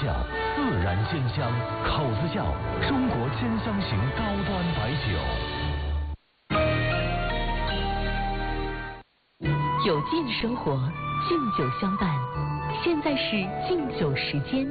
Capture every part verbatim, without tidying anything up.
窖，自然鲜香。口子窖，中国鲜香型高端白酒。 有劲生活，敬酒相伴。现在是敬酒时间。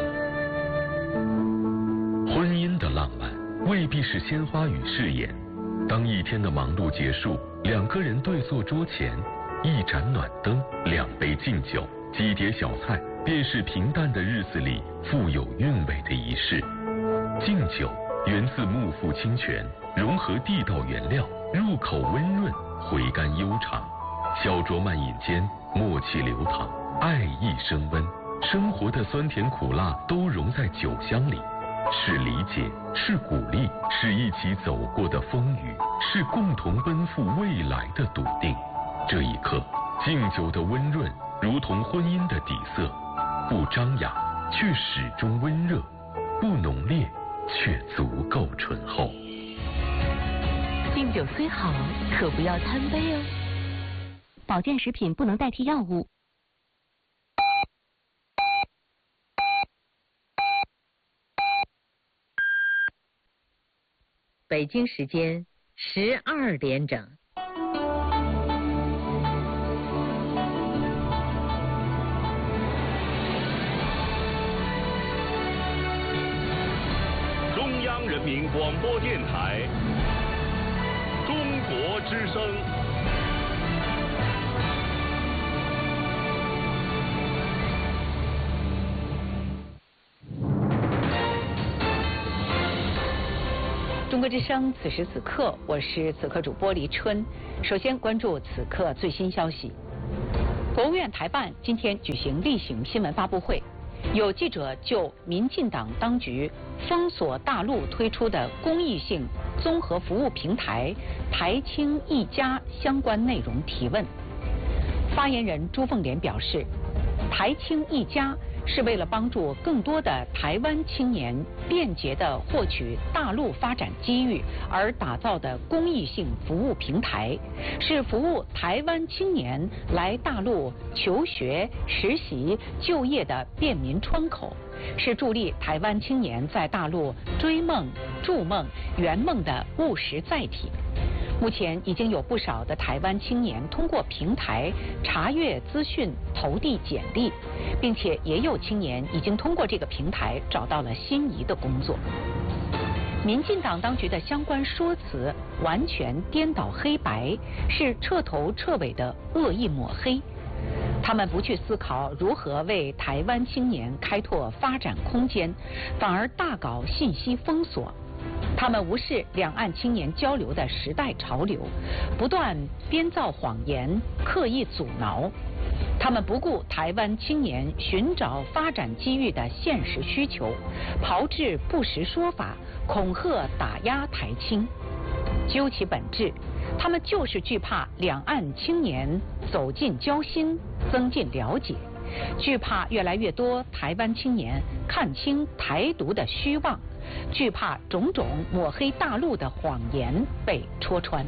婚姻的浪漫未必是鲜花与誓言。当一天的忙碌结束，两个人对坐桌前，一盏暖灯，两杯敬酒，几碟小菜，便是平淡的日子里富有韵味的仪式。敬酒源自木富清泉，融合地道原料，入口温润，回甘悠长。小酌慢饮间，默契流淌，爱意升温。生活的酸甜苦辣都融在酒香里。是理解，是鼓励，是一起走过的风雨，是共同奔赴未来的笃定。这一刻，敬酒的温润如同婚姻的底色，不张扬却始终温热，不浓烈却足够醇厚。 敬酒虽好，可不要贪杯哦。保健食品不能代替药物。 北京时间十二点整。 中央人民广播电台，中国之声。 中国之声，此时此刻，我是此刻主播黎春。首先关注此刻最新消息。国务院台办今天举行例行新闻发布会，有记者就民进党当局封锁大陆推出的公益性综合服务平台台青一家相关内容提问。发言人朱凤莲表示，台青一家是为了帮助更多的台湾青年便捷地获取大陆发展机遇而打造的公益性服务平台，是服务台湾青年来大陆求学、实习、就业的便民窗口，是助力台湾青年在大陆追梦、筑梦、圆梦的务实载体。目前已经有不少的台湾青年通过平台查阅资讯、投递简历，并且也有青年已经通过这个平台找到了心仪的工作。民进党当局的相关说辞完全颠倒黑白，是彻头彻尾的恶意抹黑。他们不去思考如何为台湾青年开拓发展空间，反而大搞信息封锁。他们无视两岸青年交流的时代潮流，不断编造谎言，刻意阻挠。他们不顾台湾青年寻找发展机遇的现实需求，炮制不实说法，恐吓打压台青。究其本质，他们就是惧怕两岸青年走近交心，增进了解，惧怕越来越多台湾青年看清台独的虚妄，惧怕种种抹黑大陆的谎言被戳穿。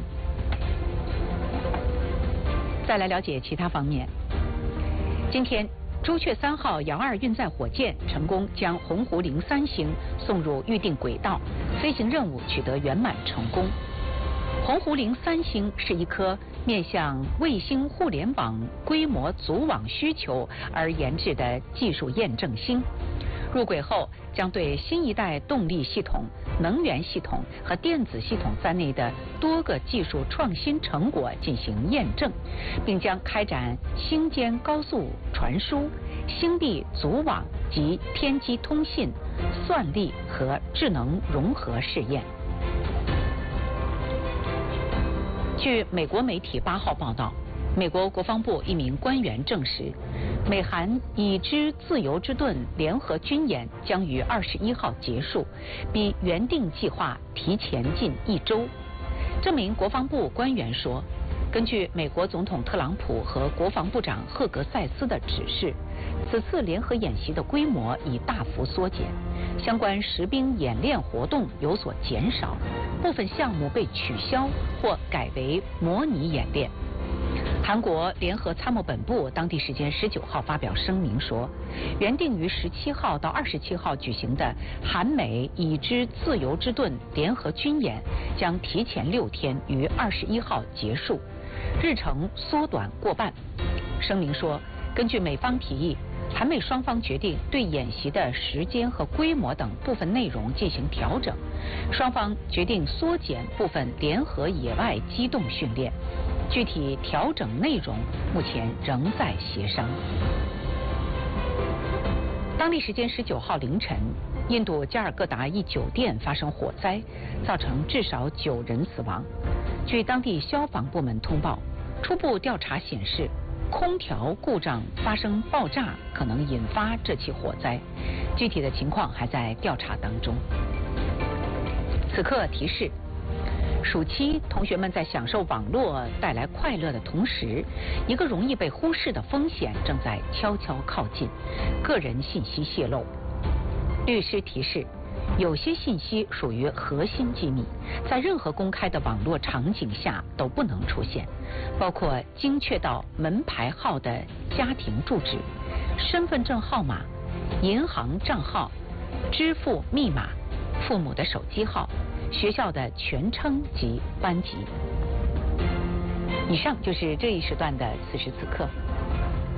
再来了解其他方面。今天，朱雀三号遥二运载火箭成功将鸿鹄零三星送入预定轨道，飞行任务取得圆满成功。鸿鹄零三星是一颗面向卫星互联网规模组网需求而研制的技术验证星。入轨后，将对新一代动力系统、能源系统和电子系统在内的多个技术创新成果进行验证，并将开展星间高速传输、星地组网及天基通信、算力和智能融合试验。据美国媒体八号报道，美国国防部一名官员证实，美韩已知自由之盾联合军演将于二十一号结束，比原定计划提前近一周。这名国防部官员说，根据美国总统特朗普和国防部长赫格塞斯的指示，此次联合演习的规模已大幅缩减，相关实兵演练活动有所减少，部分项目被取消或改为模拟演练。 韩国联合参谋本部当地时间十九号发表声明说，原定于十七号到二十七号举行的韩美已知自由之盾联合军演将提前六天于二十一号结束，日程缩短过半。声明说，根据美方提议，韩美双方决定对演习的时间和规模等部分内容进行调整，双方决定缩减部分联合野外机动训练，具体调整内容目前仍在协商。当地时间十九号凌晨，印度加尔各答一酒店发生火灾，造成至少九人死亡。据当地消防部门通报，初步调查显示，空调故障发生爆炸，可能引发这起火灾，具体的情况还在调查当中。此刻提示：暑期同学们在享受网络带来快乐的同时，一个容易被忽视的风险正在悄悄靠近——个人信息泄露。律师提示，有些信息属于核心机密，在任何公开的网络场景下都不能出现，包括精确到门牌号的家庭住址、身份证号码、银行账号、支付密码、父母的手机号、学校的全称及班级。以上就是这一时段的此时此刻。